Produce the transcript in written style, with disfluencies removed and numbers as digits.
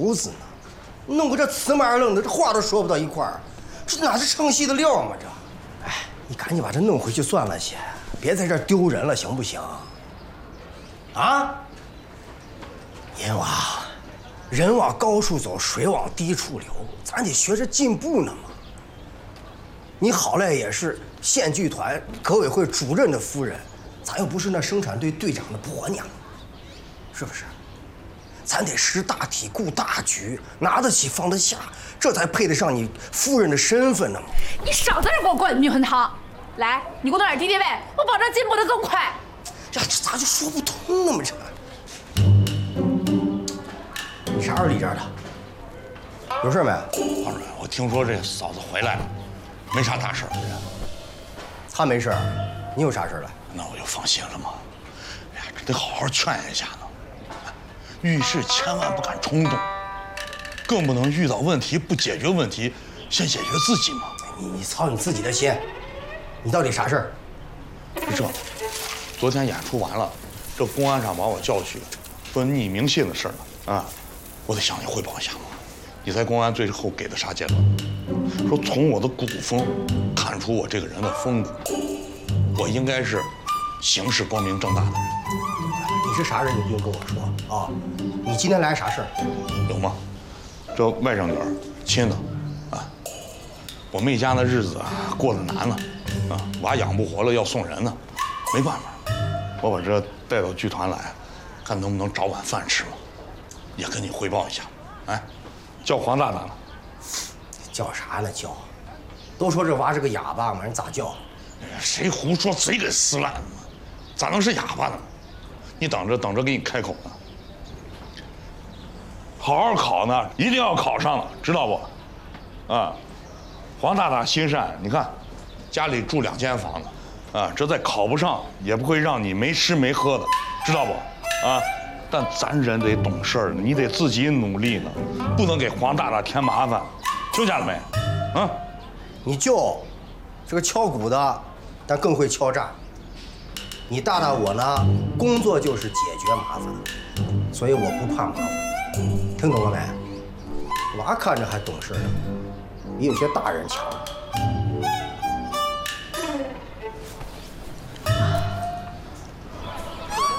猴子呢，弄个这魑马愣的，这话都说不到一块儿，这哪是唱戏的料嘛？这，哎，你赶紧把这弄回去算了些，别在这儿丢人了，行不行？啊？阎王，人往高处走，水往低处流，咱得学着进步呢嘛。你好赖也是县剧团革委会主任的夫人，咱又不是那生产队队长的婆娘，是不是？咱得识大体、顾大局，拿得起放得下，这才配得上你夫人的身份呢嘛。 你少在这给我灌女魂汤！来，你给我弄点敌敌畏，我保证进步得更快。 这咋就说不通呢嘛？这，你啥时候离这儿的？有事没？ 皇上，我听说这嫂子回来了，没啥大事。 他没事，你有啥事了？ 那我就放心了嘛。哎呀，这得好好劝一下呢。遇事千万不敢冲动，更不能遇到问题不解决问题，先解决自己嘛。 你操你自己的心，你到底啥事儿？ 是这，昨天演出完了，这公安上把我叫去，说匿名信的事了啊，我得向你汇报一下嘛。你在公安最后给的啥结论？说从我的古风看出我这个人的风骨，我应该是行事光明正大的人。 你是啥人？你不用跟我说啊。你今天来啥事儿？ 有吗？这外甥女儿亲的，啊，我们一家那日子啊过得难了，啊，娃养不活了要送人呢，没办法，我把这带到剧团来，看能不能找碗饭吃嘛，也跟你汇报一下。哎，叫黄大大了。 叫啥呢叫？都说这娃是个哑巴嘛，人咋叫？ 谁胡说嘴给撕烂了？咋能是哑巴呢？你等着给你开口呢。好好考呢，一定要考上了，知道不？啊，黄大大心善，你看，家里住2间房子，啊，这再考不上也不会让你没吃没喝的，知道不？啊，但咱人得懂事儿，你得自己努力呢，不能给黄大大添麻烦，听见了没？啊， 你舅是个敲鼓的，但更会敲诈。你大大我呢，工作就是解决麻烦，所以我不怕麻烦。听懂了没？娃看着还懂事呢，比有些大人强。